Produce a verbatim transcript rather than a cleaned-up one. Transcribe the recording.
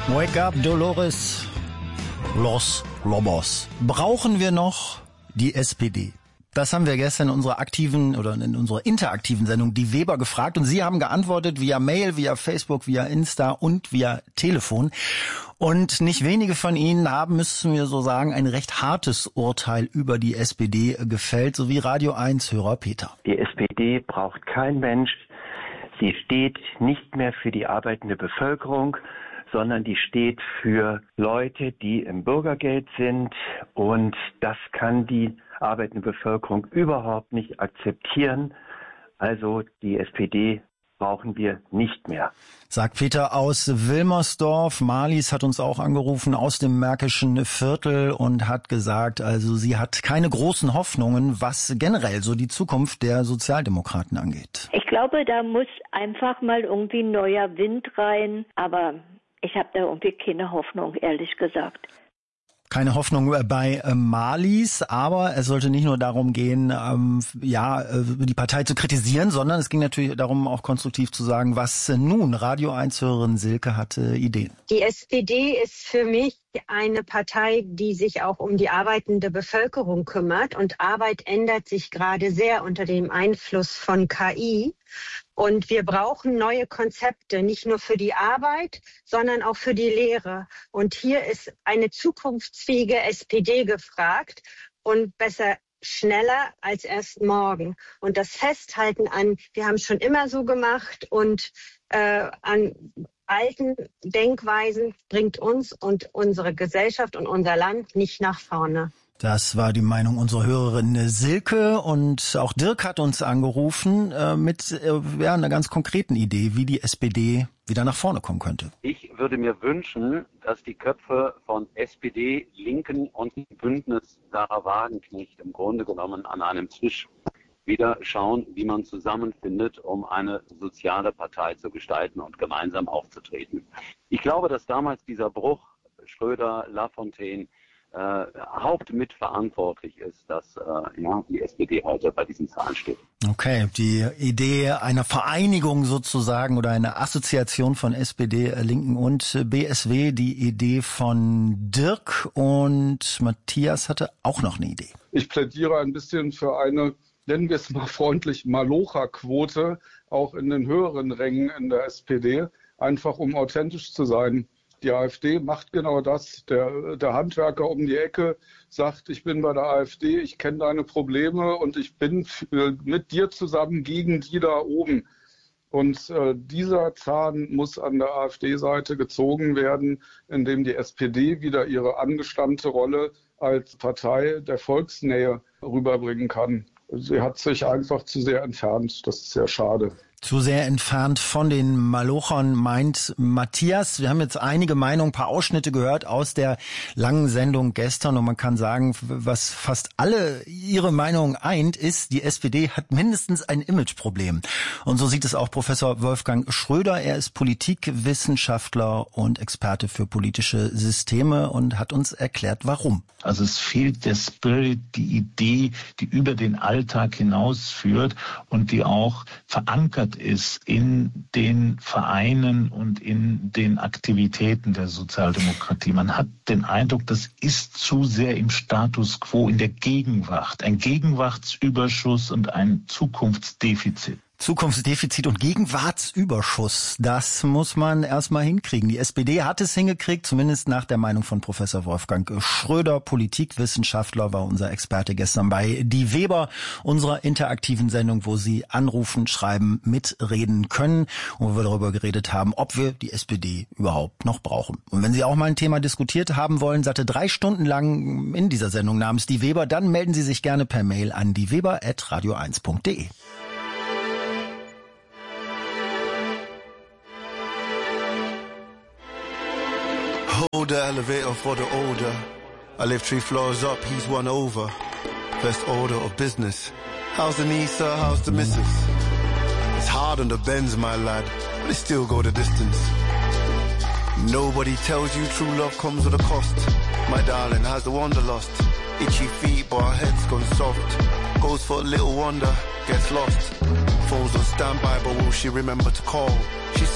Wake up, Dolores Los Lobos. Brauchen wir noch die S P D? Das haben wir gestern in unserer aktiven oder in unserer interaktiven Sendung Die Weber gefragt und Sie haben geantwortet via Mail, via Facebook, via Insta und via Telefon. Und nicht wenige von Ihnen haben, müssen wir so sagen, ein recht hartes Urteil über die S P D gefällt, so wie Radio eins Hörer Peter. Die S P D braucht kein Mensch. Sie steht nicht mehr für die arbeitende Bevölkerung, sondern die steht für Leute, die im Bürgergeld sind, und das kann die arbeitende Bevölkerung überhaupt nicht akzeptieren. Also die S P D brauchen wir nicht mehr. Sagt Peter aus Wilmersdorf. Marlies hat uns auch angerufen aus dem Märkischen Viertel und hat gesagt, also sie hat keine großen Hoffnungen, was generell so die Zukunft der Sozialdemokraten angeht. Ich glaube, da muss einfach mal irgendwie neuer Wind rein, aber ich habe da irgendwie keine Hoffnung, ehrlich gesagt. Keine Hoffnung bei äh, Marlies, aber es sollte nicht nur darum gehen, ähm, ja, äh, die Partei zu kritisieren, sondern es ging natürlich darum, auch konstruktiv zu sagen, was äh, nun. Radio eins-Hörerin Silke hatte Ideen. Die S P D ist für mich eine Partei, die sich auch um die arbeitende Bevölkerung kümmert, und Arbeit ändert sich gerade sehr unter dem Einfluss von K I. Und wir brauchen neue Konzepte, nicht nur für die Arbeit, sondern auch für die Lehre. Und hier ist eine zukunftsfähige S P D gefragt, und besser schneller als erst morgen. Und das Festhalten an, wir haben es schon immer so gemacht, und äh, an alten Denkweisen bringt uns und unsere Gesellschaft und unser Land nicht nach vorne. Das war die Meinung unserer Hörerin Silke, und auch Dirk hat uns angerufen äh, mit äh, ja, einer ganz konkreten Idee, wie die S P D wieder nach vorne kommen könnte. Ich würde mir wünschen, dass die Köpfe von S P D, Linken und Bündnis Sarah Wagenknecht im Grunde genommen an einem Tisch wieder schauen, wie man zusammenfindet, um eine soziale Partei zu gestalten und gemeinsam aufzutreten. Ich glaube, dass damals dieser Bruch Schröder, Lafontaine Äh, hauptmitverantwortlich ist, dass äh, ja, die S P D heute bei diesen Zahlen steht. Okay, die Idee einer Vereinigung sozusagen oder einer Assoziation von S P D, Linken und B S W, die Idee von Dirk, und Matthias hatte auch noch eine Idee. Ich plädiere ein bisschen für eine, nennen wir es mal freundlich, Malocha-Quote, auch in den höheren Rängen in der S P D, einfach um authentisch zu sein. Die AfD macht genau das. Der, der Handwerker um die Ecke sagt, ich bin bei der AfD, ich kenne deine Probleme und ich bin mit dir zusammen gegen die da oben. Und äh, dieser Zahn muss an der AfD-Seite gezogen werden, indem die S P D wieder ihre angestammte Rolle als Partei der Volksnähe rüberbringen kann. Sie hat sich einfach zu sehr entfernt. Das ist sehr schade. Zu sehr entfernt von den Malochern, meint Matthias. Wir haben jetzt einige Meinungen, ein paar Ausschnitte gehört aus der langen Sendung gestern, und man kann sagen, was fast alle ihre Meinung eint, ist, die S P D hat mindestens ein Imageproblem. Und so sieht es auch Professor Wolfgang Schröder. Er ist Politikwissenschaftler und Experte für politische Systeme und hat uns erklärt, warum. Also es fehlt der Spirit, die Idee, die über den Alltag hinausführt und die auch verankert ist in den Vereinen und in den Aktivitäten der Sozialdemokratie. Man hat den Eindruck, das ist zu sehr im Status quo, in der Gegenwart. Ein Gegenwartsüberschuss und ein Zukunftsdefizit. Zukunftsdefizit und Gegenwartsüberschuss, das muss man erstmal hinkriegen. Die S P D hat es hingekriegt, zumindest nach der Meinung von Professor Wolfgang Schröder, Politikwissenschaftler, war unser Experte gestern bei Die Weber, unserer interaktiven Sendung, wo Sie anrufen, schreiben, mitreden können, und wo wir darüber geredet haben, ob wir die S P D überhaupt noch brauchen. Und wenn Sie auch mal ein Thema diskutiert haben wollen, satte drei Stunden lang in dieser Sendung namens Die Weber, dann melden Sie sich gerne per Mail an dieweber at radio eins punkt de. Hold the elevator for the older. I live three floors up, he's one over. First order of business. How's the knee, sir? How's the missus? It's hard on the bends, my lad, but it still go the distance. Nobody tells you true love comes with a cost. My darling, has the wonder lost? Itchy feet, but our head's gone soft. Goes for a little wonder, gets lost. Phone's on standby, but will she remember to call? She